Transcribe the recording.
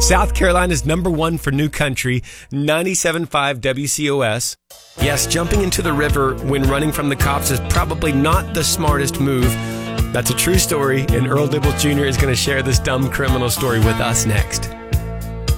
South Carolina's #1 for new country, 97.5 WCOS. Yes, jumping into the river when running from the cops is probably not the smartest move. That's a true story, and Earl Dibbles Jr. is going to share this dumb criminal story with us next.